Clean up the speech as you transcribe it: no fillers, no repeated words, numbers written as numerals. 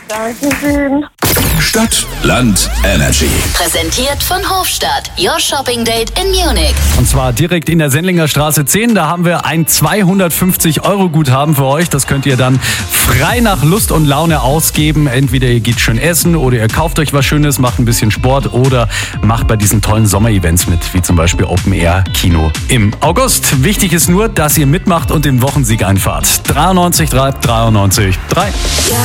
Dankeschön. Stadt, Land, Energy. Präsentiert von Hofstadt, Your Shopping Date in Munich. Und zwar direkt in der Sendlinger Straße 10. Da haben wir ein 250-Euro-Guthaben für euch. Das könnt ihr dann frei nach Lust und Laune ausgeben. Entweder ihr geht schön essen oder ihr kauft euch was Schönes, macht ein bisschen Sport oder macht bei diesen tollen Sommerevents mit, wie zum Beispiel Open Air Kino im August. Wichtig ist nur, dass ihr mitmacht und den Wochensieg einfahrt. 93 3 93 3.